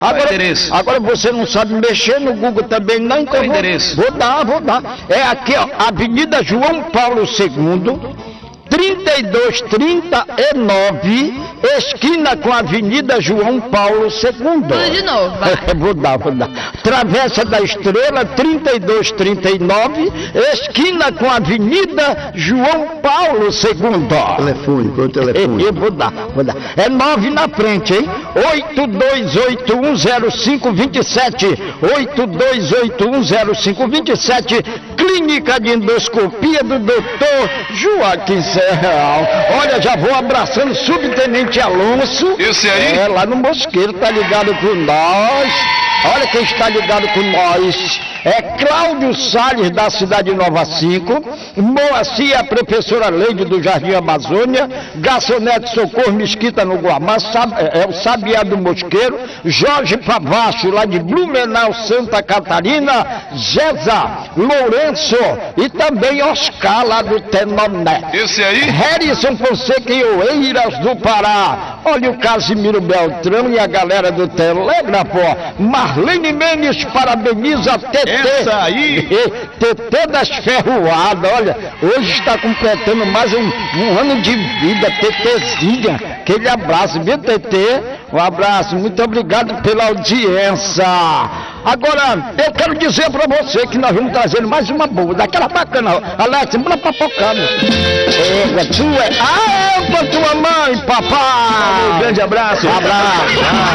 Agora você não sabe mexer no Google também, não? Então vou dar. É aqui, ó, Avenida João Paulo II, 3239, esquina com a Avenida João Paulo II. Tudo de novo, vai. Vou dar. Travessa da Estrela, 3239, esquina com a Avenida João Paulo II. Qual o telefone? Eu vou dar. É 9 na frente, hein? 82810527. 82810527. Clínica de Endoscopia do Dr. Joaquim Serral. Olha, já vou abraçando o subtenente Alonso. Esse aí? É, lá no Mosqueiro, tá ligado com nós. Olha quem está ligado com nós. É Cláudio Salles, da Cidade Nova 5, Moacir, a professora Leide do Jardim Amazônia, Garçonete Socorro Mesquita no Guamá, é o Sabiá do Mosqueiro, Jorge Pavacho, lá de Blumenau, Santa Catarina, Gesa, Lourenço e também Oscar, lá do Tenoné. Esse aí? Harrison Fonseca e Oeiras do Pará. Olha o Casimiro Beltrão e a galera do Telégrafo. Marlene Mendes parabeniza a TT. Essa aí? TT das Ferroadas. Olha, hoje está completando mais um ano de vida. TTzinha. Aquele abraço, viu, TT? Um abraço, muito obrigado pela audiência. Agora, eu quero dizer pra você que nós vamos trazer mais uma boa, daquela bacana. Alex, bora papocando. Tua mãe, papai. Um grande abraço. Abraço.